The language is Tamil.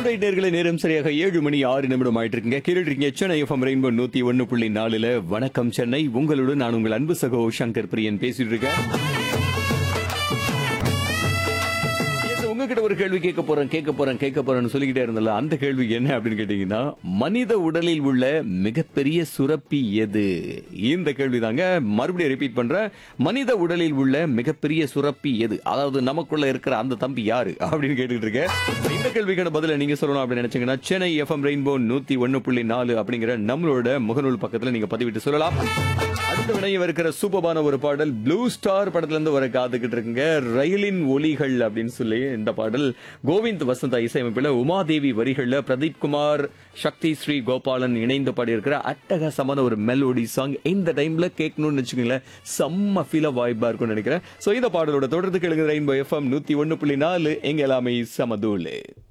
ஆல்ரைட் நேயர்களே, நேரம் சரியாக 7:06 ஆயிட்டு இருக்குங்க. கேட்டுட்டு இருக்கீங்க சென்னை எஃப்எம் ரெயின்போ 101.4. வணக்கம் சென்னை. உங்களுடன் நான் உங்கள் அன்பு சகோ சங்கர் பிரியன் பேசிட்டு இருக்கேன். உங்ககிட்ட ஒரு கேள்வி கேட்க போறேன்னு சொல்லிக்கிட்டே இருந்தல. அந்த கேள்வி என்ன அப்படின்னு கேட்டீங்கன்னா, மனித உடலில் உள்ள மிகப்பெரிய சுரப்பி எது? இந்த கேள்வி தாங்க. மறுபடியும் ரிப்பீட் பண்றேன். மனித உடலில் உள்ள மிகப்பெரிய சுரப்பி எது? அதாவது நமக்குள்ள இருக்கிற அந்த தம்பி யாரு அப்படின்னு கேட்டுட்டு இருக்கேன். இந்த கேள்விக்கான பதில நீங்க சொல்லணும் அப்படின்னு நினைச்சீங்கன்னா, சென்னை எஃப்எம் ரெயின்போ 101.4 அப்படிங்கிற நம்மளோட முகநூல் பக்கத்துல நீங்க பதிவிட்டு சொல்லலாம். அடுத்த வினைய இருக்கிற சூப்பரான ஒரு பாடல் ப்ளூ ஸ்டார் படத்துல இருந்து வர காத்துக்கிட்டு இருக்குங்க. ரயிலின் ஒலிகள் அப்படின்னு சொல்லி இந்த பாடல் கோவிந்த் வசந்தா இசையமைப்பில் உமாதேவி வரிகள்ல பிரதீப் குமார், சக்தி ஸ்ரீ கோபாலன் இணைந்து பாடியிருக்கிற அட்டகாசமான ஒரு மெலோடி சாங். இந்த டைம்ல கேட்கணும்னு வச்சுக்கோங்களேன், செம்ம ஃபீலா வாய்ப்பா இருக்கும்னு நினைக்கிறேன். சோ இந்த பாடலோட தொடர்ந்து கேளுங்க. ரெயின்போ எஃப்எம் 101.4 எங்க எல்லாமே சமதூளு.